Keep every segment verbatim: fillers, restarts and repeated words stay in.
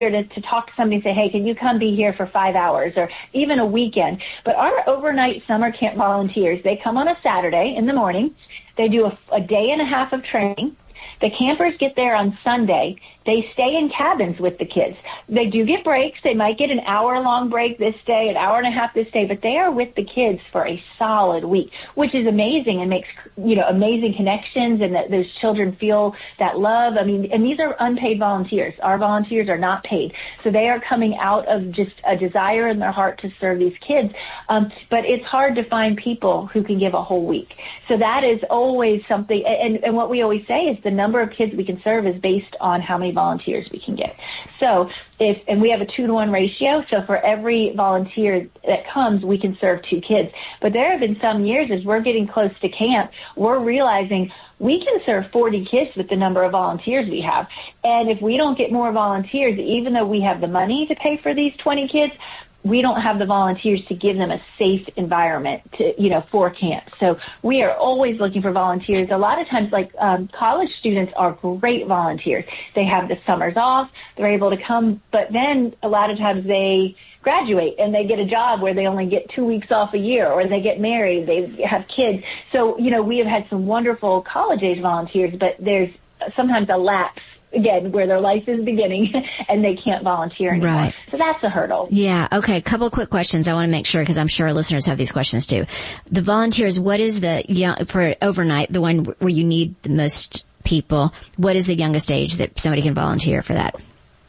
to, to talk to somebody and say, hey, can you come be here for five hours or even a weekend? But our overnight summer camp volunteers, they come on a Saturday in the morning. They do a, a day and a half of training. The campers get there on Sunday. They stay in cabins with the kids. They do get breaks. They might get an hour-long break this day, an hour and a half this day, but they are with the kids for a solid week, which is amazing and makes, you know, amazing connections, and that those children feel that love. I mean, and these are unpaid volunteers. Our volunteers are not paid. So they are coming out of just a desire in their heart to serve these kids. Um, but it's hard to find people who can give a whole week. So that is always something, and, and what we always say is the number of kids we can serve is based on how many volunteers we can get. So if, and we have a two to one ratio, so for every volunteer that comes, we can serve two kids. But there have been some years as we're getting close to camp, we're realizing we can serve forty kids with the number of volunteers we have. And if we don't get more volunteers, even though we have the money to pay for these twenty kids, we don't have the volunteers to give them a safe environment to, you know, for camp. So we are always looking for volunteers. A lot of times, like, um, college students are great volunteers. They have the summers off. They're able to come, but then a lot of times they graduate and they get a job where they only get two weeks off a year, or they get married, they have kids. So, you know, we have had some wonderful college-age volunteers, but there's sometimes a lapse, again, where their life is beginning and they can't volunteer anymore. Right. So that's a hurdle. Yeah. Okay. A couple of quick questions. I want to make sure, because I'm sure our listeners have these questions too. The volunteers, what is the, young, for overnight, the one where you need the most people, what is the youngest age that somebody can volunteer for that?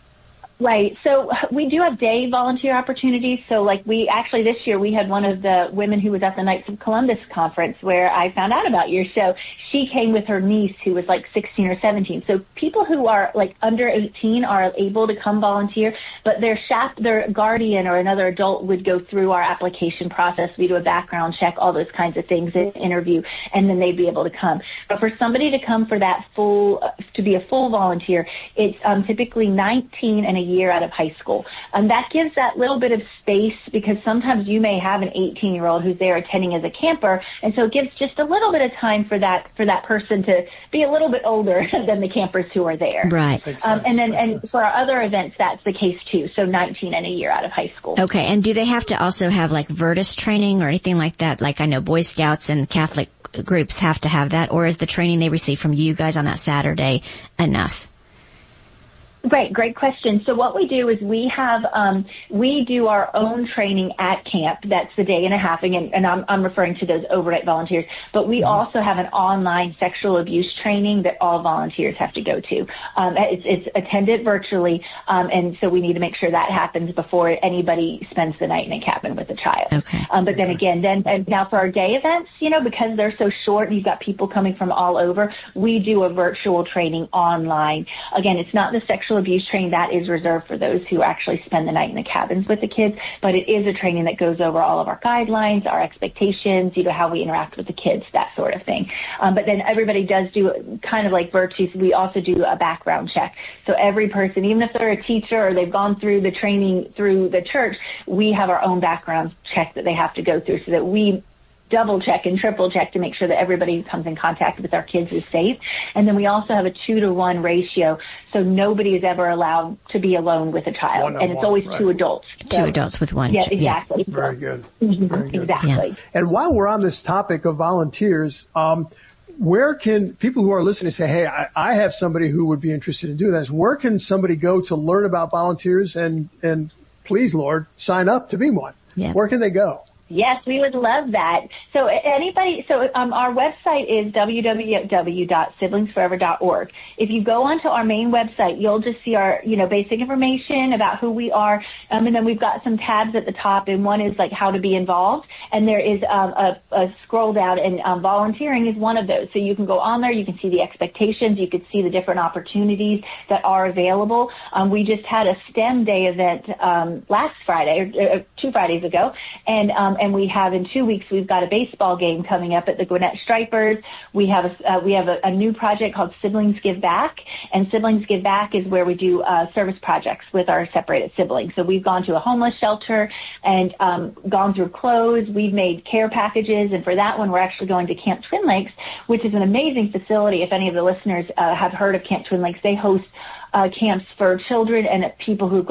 Right. So we do have day volunteer opportunities. So like we actually this year we had one of the women who was at the Knights of Columbus conference where I found out about your show. She came with her niece who was like sixteen or seventeen. So people who are like under eighteen are able to come volunteer, but their chap, their guardian or another adult would go through our application process. We do a background check, all those kinds of things, an interview, and then they'd be able to come. But for somebody to come for that full, uh, to be a full volunteer, it's um, typically nineteen and a year out of high school. And that gives that little bit of space, because sometimes you may have an eighteen year old who's there attending as a camper. And so it gives just a little bit of time for that, for that person to be a little bit older than the campers who are there. Right. Um, and then, and for our other events, that's the case too. So nineteen and a year out of high school. Okay. And do they have to also have like Virtus training or anything like that? Like I know Boy Scouts and Catholic groups have to have that, or is the training they receive from you guys on that Saturday enough? Great, great question. So what we do is we have, um, we do our own training at camp. That's the day and a half, and, and I'm, I'm referring to those overnight volunteers. But we also have an online sexual abuse training that all volunteers have to go to. Um, it's, it's attended virtually, um, and so we need to make sure that happens before anybody spends the night in a cabin with a child. Okay. Um, but then again, then and now for our day events, you know, because they're so short and you've got people coming from all over, we do a virtual training online. Again, it's not the sexual abuse training that is reserved for those who actually spend the night in the cabins with the kids, but it is a training that goes over all of our guidelines, our expectations, you know, how we interact with the kids, that sort of thing. Um, but then everybody does do kind of like Virtus. We also do a background check. So every person, even if they're a teacher or they've gone through the training through the church, we have our own background check that they have to go through, so that we double check and triple check to make sure that everybody who comes in contact with our kids is safe. And then we also have a two to one ratio, so nobody is ever allowed to be alone with a child. One and it's one, always right. two adults. So, two adults with one. Yeah, exactly. Yeah. Very good. Mm-hmm. Very good. Exactly. Yeah. And while we're on this topic of volunteers, um, where can people who are listening say, hey, I, I have somebody who would be interested in doing this. Where can somebody go to learn about volunteers and, and please, Lord, sign up to be one? Yeah. Where can they go? Yes, we would love that. So anybody, so um, our website is w w w dot siblings forever dot org. If you go onto our main website, you'll just see our, you know, basic information about who we are. Um, and then we've got some tabs at the top, and one is like how to be involved. And there is um, a, a scroll down, and um, volunteering is one of those. So you can go on there, you can see the expectations, you can see the different opportunities that are available. Um, we just had a STEM day event um, last Friday, or, or two Fridays ago, and um, and we have in two weeks, we've got a baseball game coming up at the Gwinnett Stripers. We have a, uh, we have a, a new project called Siblings Give Back, and Siblings Give Back is where we do uh, service projects with our separated siblings. So we've gone to a homeless shelter and um, gone through clothes. We've made care packages, and for that one, we're actually going to Camp Twin Lakes, which is an amazing facility. If any of the listeners uh, have heard of Camp Twin Lakes, they host uh, camps for children and people who've